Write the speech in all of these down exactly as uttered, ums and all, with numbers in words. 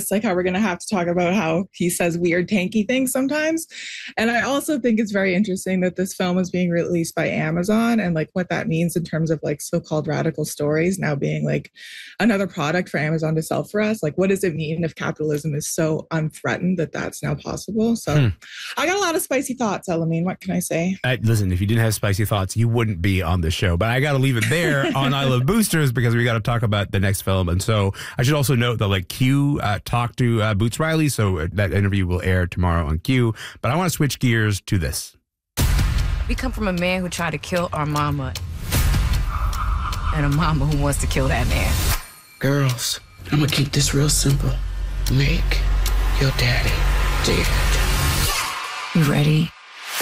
just like how we're going to have to talk about how he says weird tanky things sometimes. And I also think it's very interesting that this film is being released by Amazon and like what that means in terms of like so-called radical stories now being like another product for Amazon to sell for us. Like, what does it mean if capitalism is so unthreatened that that's now possible? So hmm. I got a lot of spicy thoughts, Elamine. What can I say? Uh, listen, if you didn't have spicy thoughts, you wouldn't be on the show. But I got to leave it there on I Love Boosters because we got to talk about the next film. And so I should also note that like Q uh, talked to uh, Boots Riley. So that interview will air tomorrow on Q. But I want to switch gears to this. We come from a man who tried to kill our mama and a mama who wants to kill that man. Girls, I'm gonna keep this real simple. Make your daddy dead. You ready?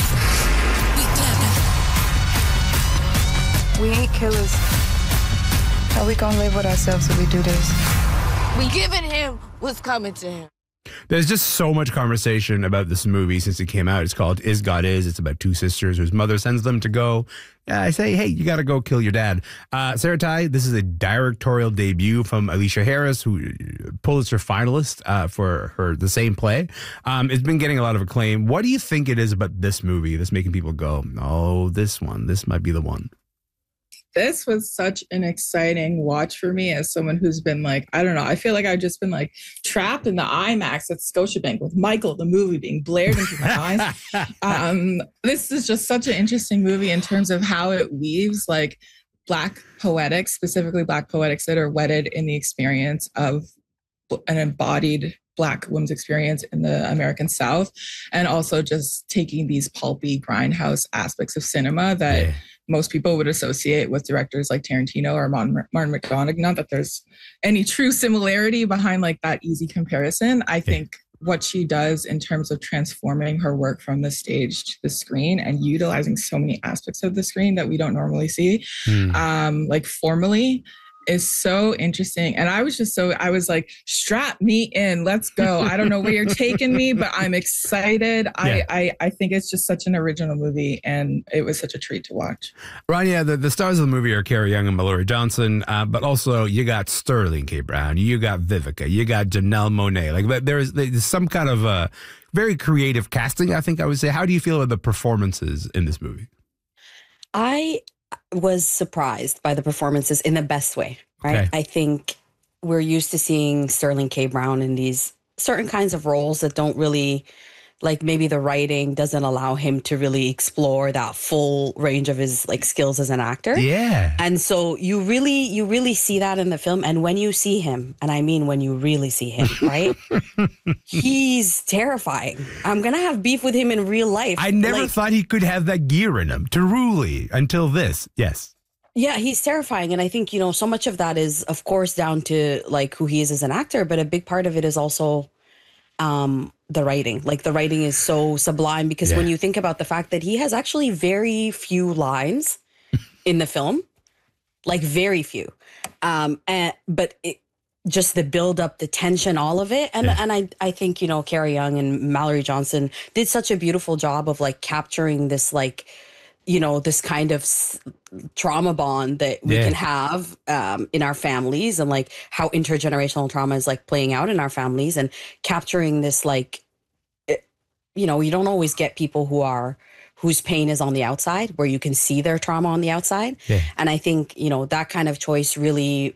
We ain't killers. How we gonna live with ourselves if we do this? We giving him what's coming to him. There's just so much conversation about this movie since it came out. It's called Is God Is. It's about two sisters whose mother sends them to go. Yeah, I say, hey, you got to go kill your dad. Uh, Sarah Ty, this is a directorial debut from Alicia Harris, who Pulitzer finalist uh, for her the same play. Um, it's been getting a lot of acclaim. What do you think it is about this movie that's making people go, oh, this one, this might be the one? This was such an exciting watch for me as someone who's been like, I don't know, I feel like I've just been like trapped in the IMAX at Scotiabank with Michael, the movie being blared into my eyes. Um, this is just such an interesting movie in terms of how it weaves like Black poetics, specifically Black poetics that are wedded in the experience of an embodied Black women's experience in the American South, and also just taking these pulpy grindhouse aspects of cinema that yeah. most people would associate with directors like Tarantino or Martin, Martin McDonagh. Not that there's any true similarity behind like that easy comparison. I think what she does in terms of transforming her work from the stage to the screen and utilizing so many aspects of the screen that we don't normally see, mm. um, like formally, is so interesting. And I was just so, I was like, strap me in, let's go. I don't know where you're taking me, but I'm excited. Yeah. I, I I think it's just such an original movie and it was such a treat to watch. Rania, the, the stars of the movie are Carey Young and Mallory Johnson, uh, but also you got Sterling K. Brown, you got Vivica, you got Janelle Monáe. Like there's, there's some kind of uh, very creative casting, I think I would say. How do you feel about the performances in this movie? I was surprised by the performances in the best way, right? Okay. I think we're used to seeing Sterling K. Brown in these certain kinds of roles that don't really, like maybe the writing doesn't allow him to really explore that full range of his like skills as an actor. Yeah. And so you really, you really see that in the film. And when you see him, and I mean when you really see him, right? He's terrifying. I'm going to have beef with him in real life. I never like, thought he could have that gear in him, truly, until this. Yes. Yeah, he's terrifying. And I think, you know, so much of that is, of course, down to like who he is as an actor. But a big part of it is also um, the writing. Like the writing is so sublime because yeah. when you think about the fact that he has actually very few lines in the film, like very few. Um, and, but it, just the build up, the tension, all of it. And yeah. and I, I think, you know, Carey Young and Mallory Johnson did such a beautiful job of like capturing this like, you know, this kind of trauma bond that we yeah. can have um, in our families and like how intergenerational trauma is like playing out in our families and capturing this like, it, you know, you don't always get people who are, whose pain is on the outside where you can see their trauma on the outside. Yeah. And I think, you know, that kind of choice really,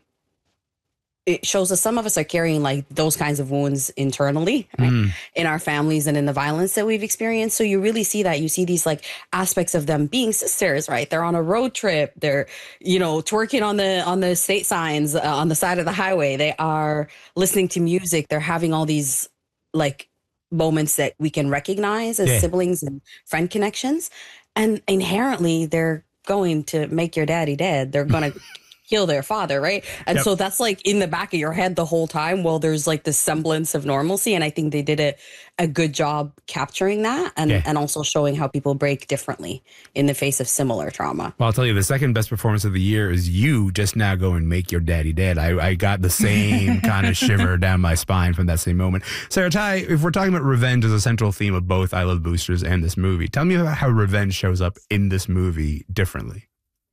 it shows us some of us are carrying like those kinds of wounds internally right? mm. in our families and in the violence that we've experienced. So you really see that. You see these like aspects of them being sisters, right? They're on a road trip. They're, you know, twerking on the on the state signs uh, on the side of the highway. They are listening to music. They're having all these like moments that we can recognize as yeah. siblings and friend connections. And inherently, they're going to make your daddy dead. They're going to kill their father, right? And yep. so that's like in the back of your head the whole time while there's like this semblance of normalcy. And I think they did a, a good job capturing that and, yeah. and also showing how people break differently in the face of similar trauma. Well, I'll tell you, the second best performance of the year is you just now go and make your daddy dead. I, I got the same kind of shiver down my spine from that same moment. Sarah Ty, if we're talking about revenge as a central theme of both I Love Boosters and this movie, tell me about how revenge shows up in this movie differently.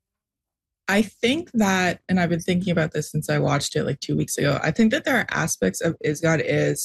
I think that, and I've been thinking about this since I watched it like two weeks ago, I think that there are aspects of Is God Is